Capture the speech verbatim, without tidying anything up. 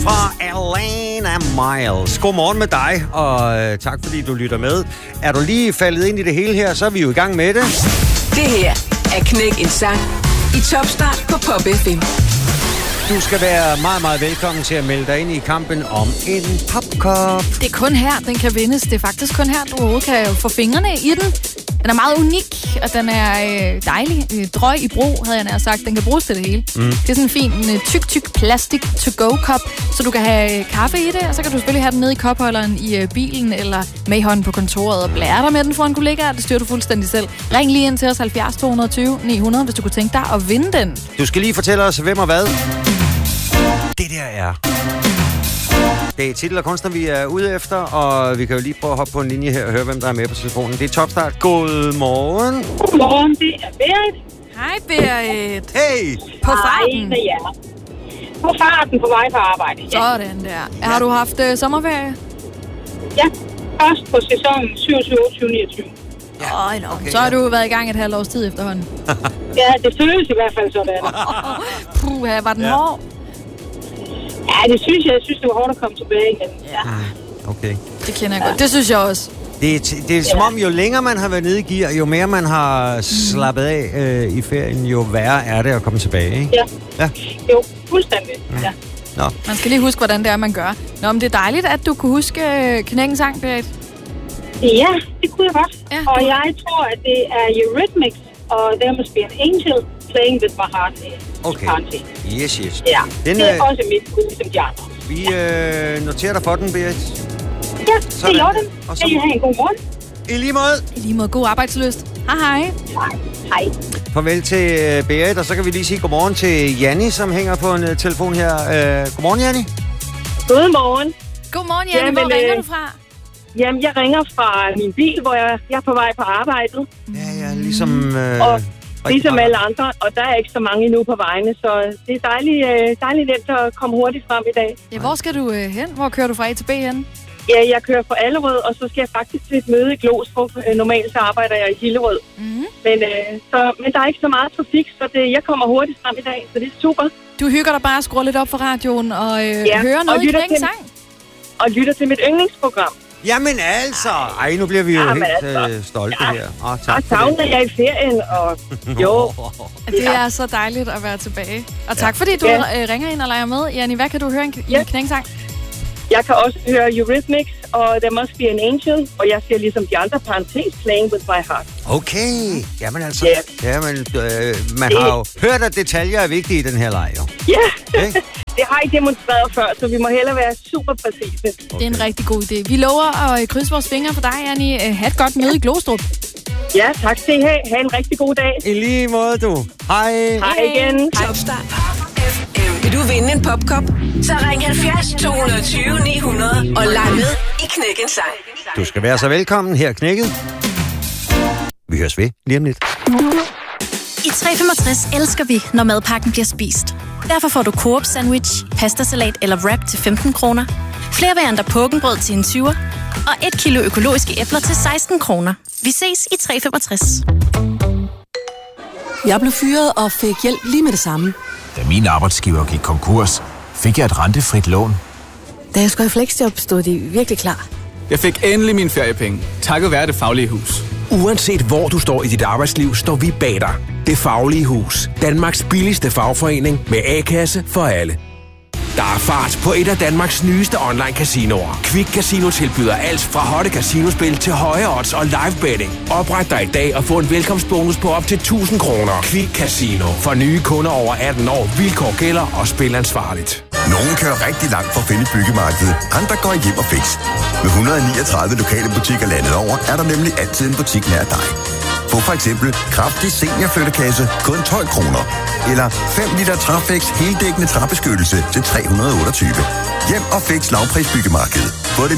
fra Alana Miles. Godmorgen med dig, og øh, tak fordi du lytter med. Er du lige faldet ind i det hele her, så er vi jo i gang med det. Det her er Knæk en Sang i Topstart på Pop F M. Du skal være meget, meget velkommen til at melde dig ind i kampen om en popkop. Det er kun her, den kan vindes. Det er faktisk kun her, du overhovedet kan få fingrene i den. Den er meget unik, og den er øh, dejlig. Øh, drøg i brug, havde jeg nær sagt. Den kan bruges til det hele. Mm. Det er sådan en fin, øh, tyk, tyk plastik to-go-kop, så du kan have øh, kaffe i det, og så kan du selvfølgelig have den nede i kopholderen i øh, bilen, eller med i hånden på kontoret og blære dig med den foran kollegaer. Det styrer du fuldstændig selv. Ring lige ind til os halvfjerds to tyve ni hundrede, hvis du kunne tænke dig at vinde den. Du skal lige fortælle os, hvem og hvad det der er. Det er titel og kunstner, vi er ude efter, og vi kan jo lige prøve at hoppe på en linje her og høre, hvem der er med på telefonen. Det er Topstart. Godmorgen. Godmorgen, det er Berit. Hej, Berit. Hey! På farten. Hej, ja. På farten på vej på arbejde, ja. Sådan der. Ja. Har du haft øh, sommerferie? Ja, først på sæsonen syvogtyve otteogtyve niogtyve. Ja. Øj, no. Okay, så har du været i gang et halvt års tid efterhånden. Ja, det føles i hvert fald sådan. Puh, var den Ja. hård? Ja, det synes jeg. Jeg synes, det var hårdt at komme tilbage igen. Ja. Okay. Det kender jeg godt. Det synes jeg også. Det er, t- det er som om, jo længere man har været nede i gear, jo mere man har slappet af øh, i ferien, jo værre er det at komme tilbage, ikke? Ja. Ja. Jo, fuldstændig. Ja. Nå. Man skal lige huske, hvordan det er, man gør. Nå, men det er dejligt, at du kunne huske øh, Knæk en Sang, Berit. Ja, det kunne jeg godt. Ja, og du... jeg tror, at det er Eurythmics og There Must Be an Angel Playing With My Heart. Okay. Yes, yes. Ja, den, det er øh, også mit bud, ligesom de andre. Vi øh, noterer dig for den, Berit. Ja, det er Sådan. Lotte. Og så- Kan I have en god morgen? I lige måde. I lige måde god arbejdsløst. Hej, hej. Hej. Hej. Farvel til øh, Berit, og så kan vi lige sige godmorgen til Janni, som hænger på en øh, telefon her. Øh, godmorgen, Janni. Godmorgen. Godmorgen, Janne. Jamen, Hvor ringer øh, du fra? Jamen, jeg ringer fra min bil, hvor jeg, jeg er på vej på arbejdet. Ja, ja, ligesom... Øh, Og ligesom mange. alle andre, og der er ikke så mange endnu på vejene, så det er dejligt, øh, dejligt nemt at komme hurtigt frem i dag. Ja, hvor skal du øh, hen? Hvor kører du fra A til B hen? Ja, jeg kører fra Allerød, og så skal jeg faktisk til et møde i Glostrup. Øh, Normalt så arbejder jeg i Hillerød. Mm-hmm. Men, øh, så, men der er ikke så meget trafik, så det, jeg kommer hurtigt frem i dag, så det er super. Du hygger dig bare, skruer lidt op for radioen og øh, Ja, hører og noget i lytter Knæk en til- Sang. Og lytter til mit yndlingsprogram. Jamen altså! Ej, nu bliver vi jo Jamen helt altså. øh, stolte Ja. her. Åh, Og tak for savner det. jeg i ferien, og jo, Det er så dejligt at være tilbage. Og tak fordi du Ja. øh, ringer ind og leger med. Janni, hvad kan du høre i Ja. Knæk en Sang? jeg kan også høre Eurythmics, og There Must Be an Angel, og jeg siger ligesom de andre parentes, Playing With My Heart. Okay. Jamen altså. Ja. Jamen, øh, man Det- har jo hørt, at detaljer er vigtige i den her leg, jo. Ja, Ikke? det har I demonstreret før, så vi må hellere være super præcise. Det er en rigtig god idé. Vi lover at øh, krydse vores fingre for dig, Janni. Øh, Ha' et godt møde i Glostrup. Ja, tak skal I have. Ha' en rigtig god dag. I lige måde, du. Hej. Hej igen. Topstart. F M. Vil du vinde en popkop? Så ring halvfjerds to tyve ni hundrede og leg med i Knæk en Sang. Du skal være så velkommen her, Knækket. Vi høres ved lige om lidt. I tre femogtres elsker vi, når madpakken bliver spist. Derfor får du Coop sandwich, pastasalat eller wrap til femten kroner, flere varianter pukkenbrød til en tyver og et kilo økologiske æbler til seksten kroner. Vi ses i tre femogtres. Jeg blev fyret og fik hjælp lige med det samme. Da min arbejdsgiver gik konkurs, fik jeg et rentefrit lån. Da jeg skulle i fleksjob, stod de virkelig klar. Jeg fik endelig mine feriepenge, takket være Det Faglige Hus. Uanset hvor du står i dit arbejdsliv, står vi bag dig. Det Faglige Hus. Danmarks billigste fagforening med A-kasse for alle. Der er fart på et af Danmarks nyeste online-casinoer. Quick Casino tilbyder alt fra hotte casinospil til høje odds og live betting. Opret dig i dag og få en velkomstbonus på op til tusind kroner. Quick Casino. For nye kunder over atten år. Vilkår gælder og spil ansvarligt. Nogle kører rigtig langt for at finde byggemarkedet. Andre går hjem og fix. Med et hundrede og niogtredive lokale butikker landet over, er der nemlig altid en butik nær dig. Få for eksempel kraftig seniorflyttekasse kun tolv kroner. Eller fem liter Trafex heldækkende træbeskyttelse til tre hundrede og otteogtyve. Hjem og fix lavprisbyggemarked. Få det